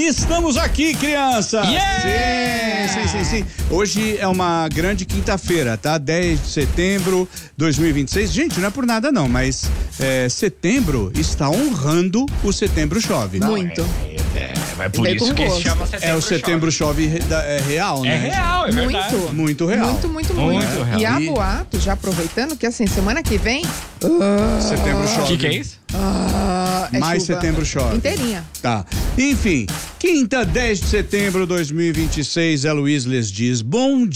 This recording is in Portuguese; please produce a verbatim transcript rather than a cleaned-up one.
Estamos aqui, crianças! Yeah! Sim, sim, sim, sim. Hoje é uma grande quinta-feira, tá? dez de setembro de dois mil e vinte e seis. Gente, não é por nada não, mas é, setembro está honrando o Setembro Chove. Muito. É, mas por Veio isso com que gosto. chama Setembro É o Setembro Chove, re- da- é real, É né? real, é verdade. Muito. Muito real. Muito, muito, muito. Muito real. E há E- boato, já aproveitando, que assim, semana que vem. Setembro O Chove. que, que é isso? ah, é Mais chuva. Setembro Chove. Inteirinha. Tá. Enfim, quinta, dez de setembro de dois mil e vinte e seis, Heloísa lhes diz bom dia.